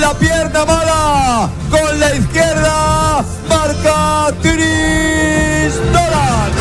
la pierna mala, con la izquierda, marca Tiris Dolan.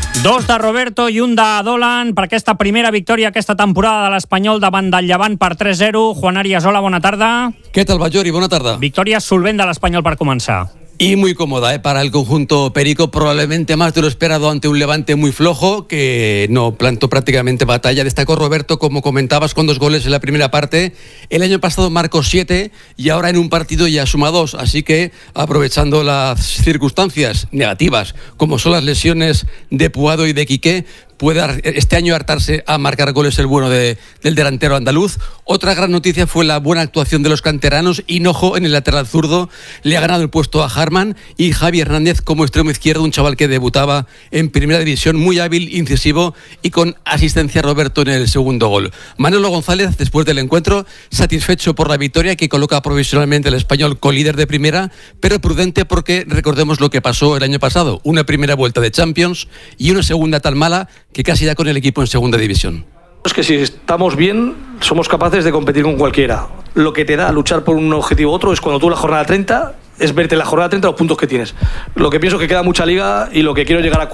2 de Roberto i 1 de Dolan per aquesta primera victòria aquesta temporada de l'Espanyol davant del Llevant per 3-0. Juan Arias, hola, bona tarda. Què tal, Bajori? Bona tarda. Victòria solvent de l'Espanyol per començar. Y muy cómoda para el conjunto perico, probablemente más de lo esperado ante un Levante muy flojo que no plantó prácticamente batalla. Destacó Roberto, como comentabas, con 2 goles en la primera parte. El año pasado marcó 7 y ahora en un partido ya suma 2, así que aprovechando las circunstancias negativas como son las lesiones de Puado y de Quique, puede este año hartarse a marcar goles el bueno del delantero andaluz. Otra gran noticia fue la buena actuación de los canteranos. Hinojo en el lateral zurdo le ha ganado el puesto a Harman, y Javi Hernández como extremo izquierdo, un chaval que debutaba en primera división, muy hábil, incisivo y con asistencia a Roberto en el segundo gol. Manolo González, después del encuentro, satisfecho por la victoria que coloca provisionalmente al Español colíder de primera, pero prudente porque recordemos lo que pasó el año pasado, una primera vuelta de Champions y una segunda tan mala que casi da con el equipo en segunda división. Es que si estamos bien, somos capaces de competir con cualquiera. Lo que te da luchar por un objetivo u otro es cuando tú la jornada 30, es verte en la jornada 30 los puntos que tienes. Lo que pienso es que queda mucha liga y lo que quiero es llegar a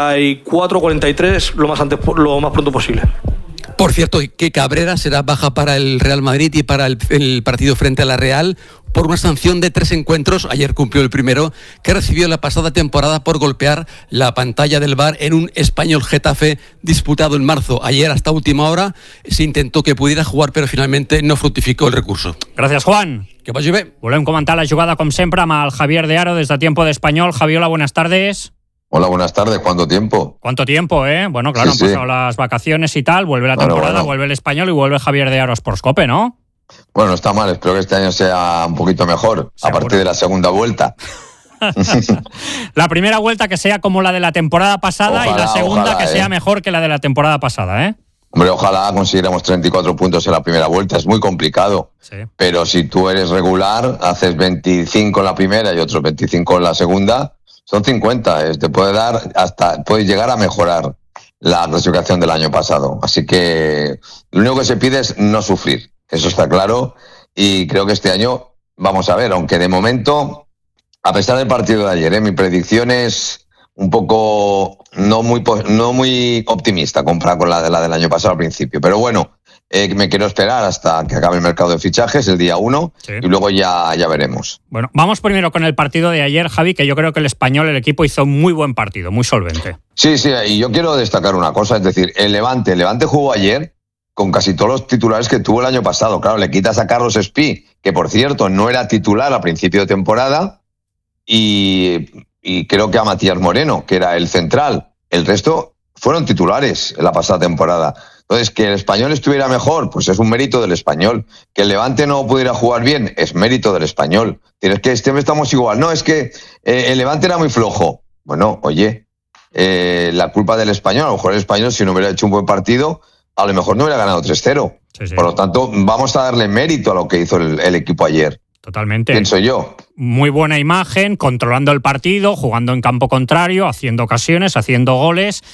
44, 43 lo más pronto posible. Por cierto, que Cabrera será baja para el Real Madrid y para el partido frente a la Real por una sanción de 3 encuentros, ayer cumplió el primero, que recibió la pasada temporada por golpear la pantalla del VAR en un Español Getafe disputado en marzo. Ayer, hasta última hora, se intentó que pudiera jugar, pero finalmente no fructificó el recurso. Gràcies, Juan. Que vagi bé. Volem comentar la jugada, com sempre, amb el Javier de Aro des de Tiempo de Español. Javiola, buenas tardes. Hola, buenas tardes. ¿Cuánto tiempo? ¿Cuánto tiempo, eh? Bueno, claro, Sí, han pasado las vacaciones y tal, vuelve la temporada, vuelve el Español y vuelve Javier de Aro a Sportscope, ¿no? Bueno, está mal. Espero que este año sea un poquito mejor, ¿seguro? A partir de la segunda vuelta. La primera vuelta que sea como la de la temporada pasada, ojalá, y la segunda que sea mejor que la de la temporada pasada, ¿eh? Hombre, ojalá consiguiéramos 34 puntos en la primera vuelta. Es muy complicado. Sí. Pero si tú eres regular, haces 25 en la primera y otros 25 en la segunda, son 50. Te puede dar puede llegar a mejorar la clasificación del año pasado. Así que lo único que se pide es no sufrir. Eso está claro. Y creo que este año vamos a ver, aunque de momento, a pesar del partido de ayer, mi predicción es un poco no muy optimista comparada con la del año pasado al principio. Pero bueno, me quiero esperar hasta que acabe el mercado de fichajes el día 1, sí. Y luego ya veremos. Bueno, vamos primero con el partido de ayer, Javi, que yo creo que el Español, el equipo, hizo un muy buen partido, muy solvente. Sí, y yo quiero destacar una cosa, es decir, el Levante jugó ayer con casi todos los titulares que tuvo el año pasado. Claro, le quitas a Carlos Espí, que por cierto no era titular a principio de temporada, y creo que a Matías Moreno, que era el central. El resto fueron titulares en la pasada temporada. Entonces, que el Español estuviera mejor, pues es un mérito del Español. Que el Levante no pudiera jugar bien, es mérito del Español. Tienes que estamos igual. No, es que el Levante era muy flojo. Bueno, oye, la culpa del Español. A lo mejor el Español, si no hubiera hecho un buen partido, a lo mejor no hubiera ganado 3-0. Sí. Por lo tanto, vamos a darle mérito a lo que hizo el equipo ayer. Totalmente. Pienso yo. Muy buena imagen, controlando el partido, jugando en campo contrario, haciendo ocasiones, haciendo goles.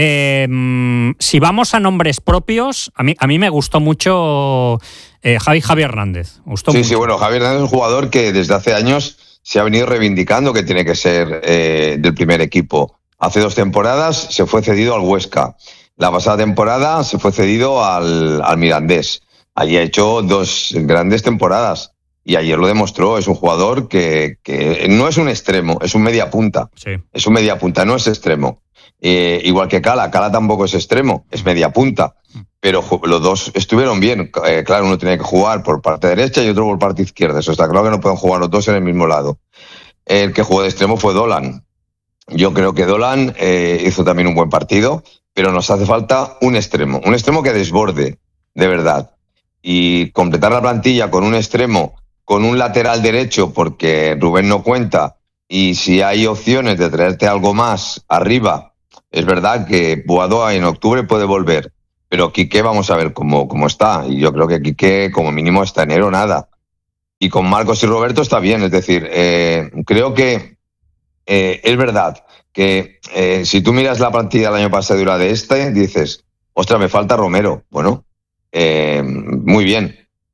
Si vamos a nombres propios, a mí me gustó mucho Javi Hernández. Sí, bueno, Javi Hernández es un jugador que desde hace años se ha venido reivindicando que tiene que ser del primer equipo. Hace 2 temporadas se fue cedido al Huesca. La pasada temporada se fue cedido al Mirandés. Allí ha hecho 2 grandes temporadas. Y ayer lo demostró, es un jugador que no es un extremo, es un media punta. Sí. Es un media punta, no es extremo. Igual que Cala tampoco es extremo, es media punta. Pero los dos estuvieron bien. Claro, uno tenía que jugar por parte derecha y otro por parte izquierda. Eso está claro, que no pueden jugar los dos en el mismo lado. El que jugó de extremo fue Dolan. Yo creo que Dolan hizo también un buen partido, pero nos hace falta un extremo que desborde, de verdad. Y completar la plantilla con un extremo, con un lateral derecho, porque Rubén no cuenta, y si hay opciones de traerte algo más arriba, es verdad que Boado en octubre puede volver, pero Quique vamos a ver cómo está, y yo creo que Quique como mínimo hasta enero nada. Y con Marcos y Roberto está bien, es decir, creo que es verdad que si tú miras la plantilla del año pasado y la de dices, ostras, me falta Romero. Bueno, muy bien.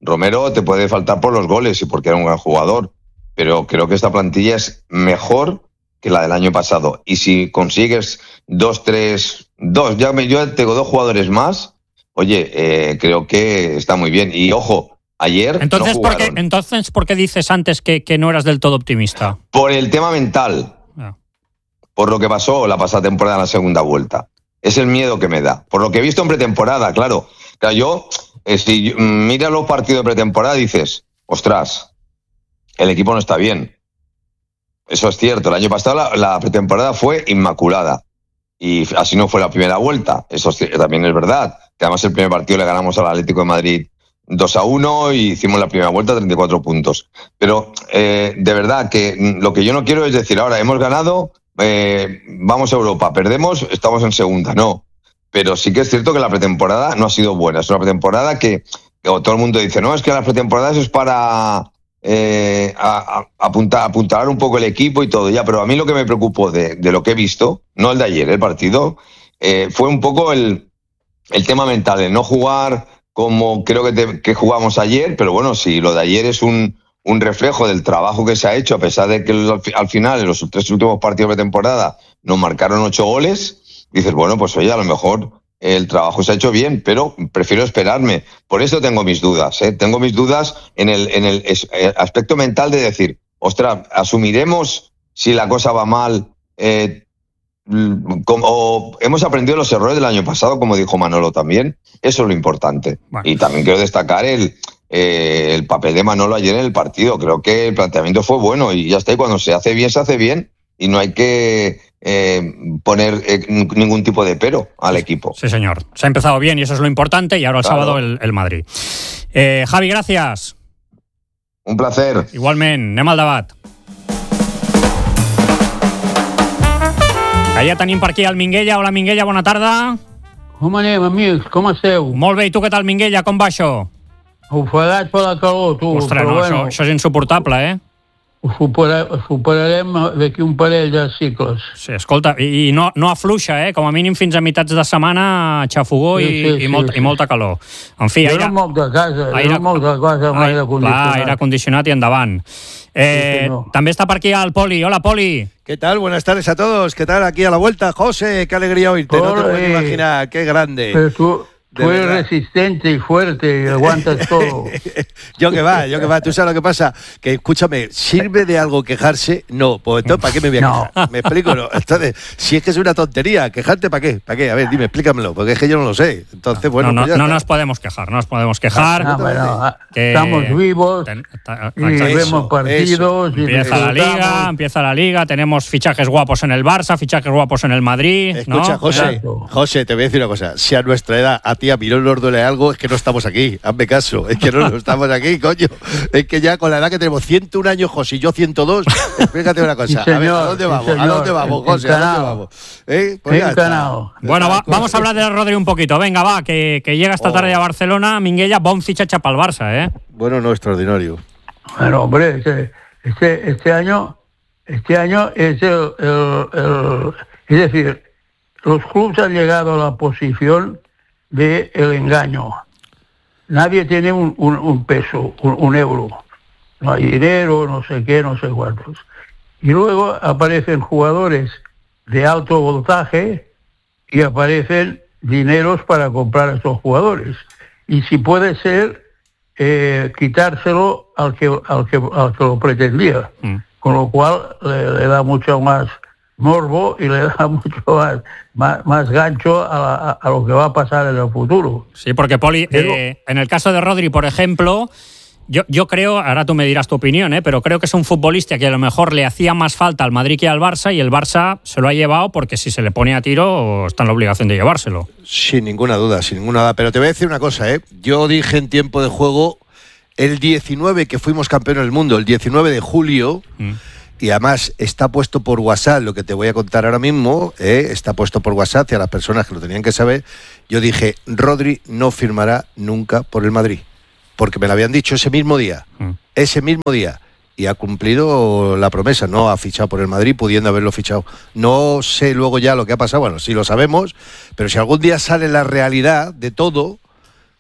Romero te puede faltar por los goles y porque era un gran jugador, pero creo que esta plantilla es mejor que la del año pasado. Y si consigues yo tengo 2 jugadores más, oye, creo que está muy bien. Y ojo, ayer entonces, no jugaron. Entonces, ¿por qué dices antes que no eras del todo optimista? Por el tema mental, por lo que pasó la pasada temporada en la segunda vuelta. Es el miedo que me da. Por lo que he visto en pretemporada, claro. Yo, si miras los partidos de pretemporada, dices, ostras, el equipo no está bien. Eso es cierto. El año pasado la pretemporada fue inmaculada. Y así no fue la primera vuelta. Eso también es verdad. Que además el primer partido le ganamos al Atlético de Madrid 2-1 y hicimos la primera vuelta 34 puntos. Pero de verdad que lo que yo no quiero es decir, ahora hemos ganado, vamos a Europa, perdemos, estamos en segunda. No. Pero sí que es cierto que la pretemporada no ha sido buena. Es una pretemporada que todo el mundo dice, no, es que las pretemporadas es para apuntalar un poco el equipo y todo. Ya, pero a mí lo que me preocupó de lo que he visto, no el de ayer, el partido, fue un poco el tema mental, el no jugar como creo que jugamos ayer, pero bueno, si lo de ayer es un reflejo del trabajo que se ha hecho, a pesar de que al final, en los 3 últimos partidos de temporada, nos marcaron 8 goles, dices, bueno, pues oye, a lo mejor el trabajo se ha hecho bien, pero prefiero esperarme. Por eso tengo mis dudas, Tengo mis dudas en el aspecto mental de decir, ostras, asumiremos si la cosa va mal, como hemos aprendido los errores del año pasado, como dijo Manolo también. Eso es lo importante. Bueno. Y también quiero destacar el papel de Manolo ayer en el partido. Creo que el planteamiento fue bueno y ya está. Y cuando se hace bien y no hay que poner ningún tipo de pero al equipo. Sí, señor. Se ha empezado bien y eso es lo importante, y ahora el sábado el Madrid. Javi, gracias. Un placer. Igualment, anem al debat. Ja tenim per aquí el Minguella. Hola, Minguella, bona tarda. Com anem, amics? Com esteu? Molt bé, i tu què tal, Minguella? Com va això? Ofegat per la calor, tu. Ostres, no, bueno, això és insuportable, Ho superarem d'aquí un parell de cicles. Sí, escolta, i no afluixa, Com a mínim fins a meitats de setmana, xafogó i molta calor. En fi, jo no moc de casa, amb aire condicionat. Clar, aire condicionat i endavant. També està per aquí el Poli. Hola, Poli. ¿Qué tal? Buenas tardes a todos. ¿Qué tal aquí a la vuelta? José, qué alegría oírte. No te puedes imaginar, qué grande. Pero tú eres resistente y fuerte y aguantas todo. Yo que va. Tú sabes lo que pasa. Que, escúchame, ¿sirve de algo quejarse? No, pues entonces, ¿para qué me voy a quejar? ¿Me explico? No. Entonces, si es que es una tontería, ¿quejarte para qué? ¿Para qué? A ver, dime, explícamelo, porque es que yo no lo sé. Entonces, bueno, no nos podemos quejar, estamos vivos y vemos partidos. Empieza la Liga, tenemos fichajes guapos en el Barça, fichajes guapos en el Madrid. Escucha, ¿no? José, te voy a decir una cosa. Si a nuestra edad, a ti, a mí no nos duele algo, es que no estamos aquí. Hazme caso, es que no estamos aquí, coño. Es que ya con la edad que tenemos 101 años, José, y yo 102, explícate una cosa. Sí, señor, a ver, ¿a dónde vamos? Sí, ¿A dónde vamos, José? ¿A dónde vamos? Pues ya está. Bueno, vamos a hablar de Rodri un poquito. Venga, va, que llega esta tarde a Barcelona. Minguella, bon fichaje para el Barça, Bueno, no, extraordinario. Bueno, hombre, este año es es decir, los clubes han llegado a la posición del engaño. Nadie tiene un peso, un euro. No hay dinero, no sé qué, no sé cuántos. Y luego aparecen jugadores de alto voltaje y aparecen dineros para comprar a estos jugadores. Y si puede ser, quitárselo al que lo pretendía. Con lo cual le da mucho más morbo y le da mucho más gancho a lo que va a pasar en el futuro. Sí, porque Poli, en el caso de Rodri, por ejemplo, yo creo, ahora tú me dirás tu opinión, pero creo que es un futbolista que a lo mejor le hacía más falta al Madrid que al Barça, y el Barça se lo ha llevado porque si se le pone a tiro está en la obligación de llevárselo. Sin ninguna duda. Pero te voy a decir una cosa, Yo dije en tiempo de juego, el 19 que fuimos campeones del mundo, el 19 de julio... Y además está puesto por WhatsApp, lo que te voy a contar ahora mismo, está puesto por WhatsApp y a las personas que lo tenían que saber. Yo dije, Rodri no firmará nunca por el Madrid, porque me lo habían dicho ese mismo día, y ha cumplido la promesa, no ha fichado por el Madrid pudiendo haberlo fichado. No sé luego ya lo que ha pasado, bueno, sí lo sabemos, pero si algún día sale la realidad de todo,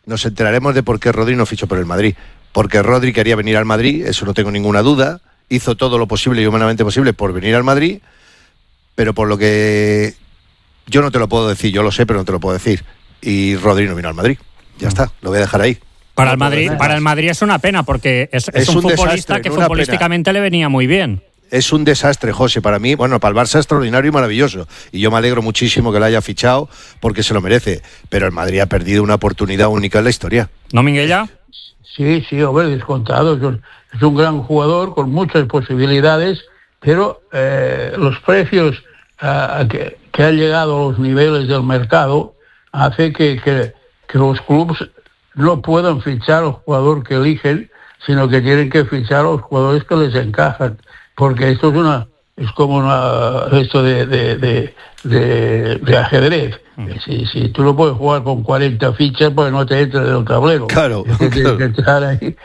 nos enteraremos de por qué Rodri no fichó por el Madrid. Porque Rodri quería venir al Madrid, eso no tengo ninguna duda, hizo todo lo posible y humanamente posible por venir al Madrid, pero por lo que yo no te lo puedo decir, yo lo sé, pero no te lo puedo decir. Y Rodri no vino al Madrid. Ya está, lo voy a dejar ahí. Para el Madrid es una pena, porque es un futbolista desastre, que no futbolísticamente le venía muy bien. Es un desastre, José, para mí. Bueno, para el Barça extraordinario y maravilloso. Y yo me alegro muchísimo que lo haya fichado porque se lo merece. Pero el Madrid ha perdido una oportunidad única en la historia. ¿No, Minguella? Sí, hombre, descontado. Es un gran jugador con muchas posibilidades, pero los precios que han llegado a los niveles del mercado hace que los clubes no puedan fichar al jugador que eligen, sino que tienen que fichar a los jugadores que les encajan. Porque esto es como esto de ajedrez. Si tú no puedes jugar con 40 fichas, pues no te entra en el tablero. Claro. Tienes que entrar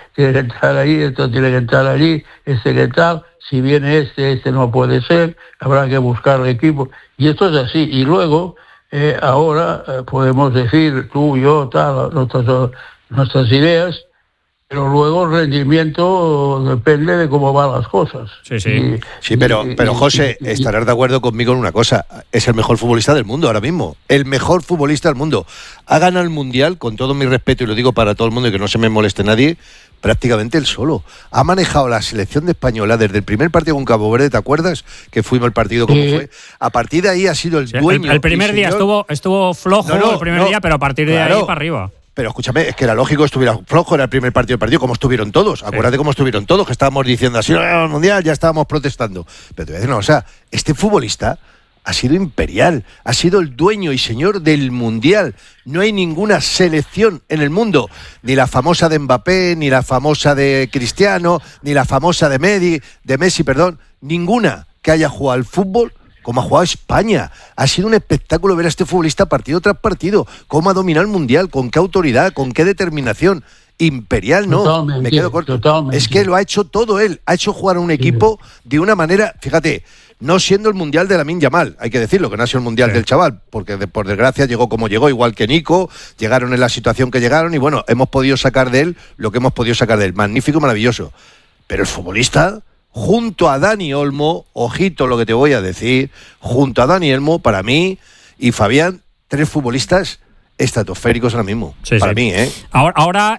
ahí, esto tiene que entrar allí, que tal. Si viene este no puede ser, habrá que buscar el equipo. Y esto es así. Y luego, ahora podemos decir, tú, yo, tal, nuestras ideas, pero luego el rendimiento depende de cómo van las cosas. Sí, pero José, estarás de acuerdo conmigo en una cosa. Es el mejor futbolista del mundo ahora mismo. El mejor futbolista del mundo. Ha ganado el Mundial, con todo mi respeto, y lo digo para todo el mundo y que no se me moleste nadie, prácticamente él solo. Ha manejado la selección de española desde el primer partido con Cabo Verde, ¿te acuerdas? Que fuimos el partido como fue. A partir de ahí ha sido el dueño. El primer día estuvo flojo, el primer día, pero a partir de ahí para arriba. Pero escúchame, es que era lógico que estuviera flojo, era el primer partido, como estuvieron todos. Acuérdate cómo estuvieron todos, que estábamos diciendo así, el Mundial, ya estábamos protestando. Pero te voy a decir una cosa, este futbolista ha sido imperial, ha sido el dueño y señor del Mundial. No hay ninguna selección en el mundo, ni la famosa de Mbappé, ni la famosa de Cristiano, ni la famosa de Messi, ninguna que haya jugado al fútbol como ha jugado España. Ha sido un espectáculo ver a este futbolista partido tras partido, cómo ha dominado el Mundial, con qué autoridad, con qué determinación. Imperial, no, totalmente, me quedo corto. Totalmente. Es que lo ha hecho todo él, ha hecho jugar a un equipo de una manera, fíjate, no siendo el Mundial de Lamine Yamal, hay que decirlo, que no ha sido el Mundial del chaval, porque por desgracia llegó como llegó, igual que Nico, llegaron en la situación que llegaron y bueno, hemos podido sacar de él lo que hemos podido sacar de él. Magnífico, maravilloso. Pero el futbolista, junto a Dani Olmo, ojito lo que te voy a decir, junto a Dani Olmo, para mí y Fabián, 3 futbolistas estratosféricos ahora mismo, para mí, ¿eh? Ahora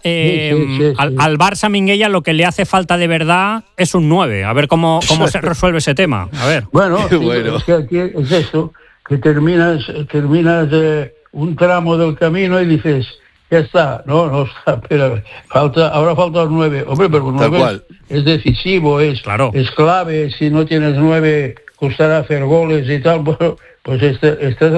al Barça, Minguella, lo que le hace falta de verdad es un 9. A ver cómo se resuelve ese tema. A ver. Bueno, es que aquí es eso, que terminas un tramo del camino y dices, ya está, no está, pero ahora falta el 9. Hombre, pero el 9 es decisivo, es clave. Si no tienes 9, costará hacer goles y tal. Bueno, pues esta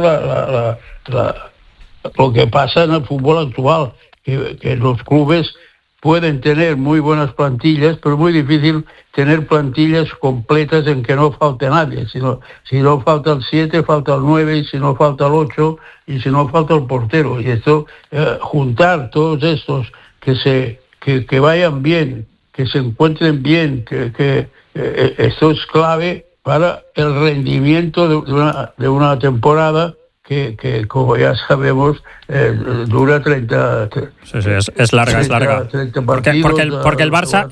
es lo que pasa en el fútbol actual, que los clubes pueden tener muy buenas plantillas, pero muy difícil tener plantillas completas en que no falte nadie. Si no falta el 7, falta el 9, y si no falta el 8, y si no falta el portero. Y esto, juntar todos estos que vayan bien, que se encuentren bien, que esto es clave para el rendimiento de una temporada que como ya sabemos, dura 30... Sí, es larga. Porque el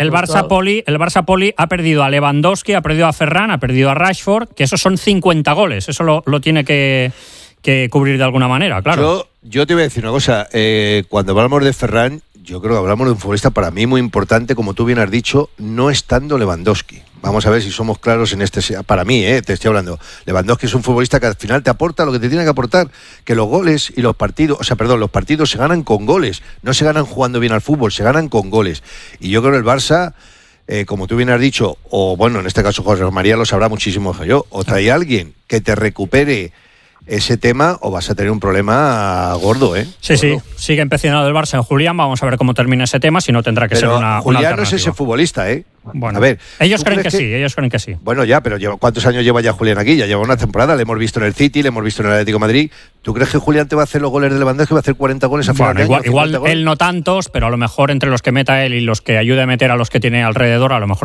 Barça Poli ha perdido a Lewandowski, ha perdido a Ferran, ha perdido a Rashford, que esos son 50 goles. Eso lo tiene que cubrir de alguna manera, claro. Yo te voy a decir una cosa. Cuando hablamos de Ferran, yo creo que hablamos de un futbolista para mí muy importante, como tú bien has dicho, no estando Lewandowski. Vamos a ver si somos claros en este... Para mí, te estoy hablando. Lewandowski es un futbolista que al final te aporta lo que te tiene que aportar, que los goles y los partidos... los partidos se ganan con goles. No se ganan jugando bien al fútbol, se ganan con goles. Y yo creo que el Barça, como tú bien has dicho, o bueno, en este caso José María lo sabrá muchísimo mejor yo, o trae a alguien que te recupere ese tema o vas a tener un problema gordo, ¿eh? Sí, sigue empecinado el Barça en Julián, vamos a ver cómo termina ese tema, si no tendrá que ser una Julián no es ese futbolista, ¿eh? Bueno, a ver, ellos creen que sí. Bueno, ya, pero ¿cuántos años lleva ya Julián aquí? Ya lleva una temporada, le hemos visto en el City, le hemos visto en el Atlético de Madrid. ¿Tú crees que Julián te va a hacer los goles de Lewandowski, va a hacer 40 goles a final de año? Igual él no tantos, pero a lo mejor entre los que meta él y los que ayude a meter a los que tiene alrededor, a lo mejor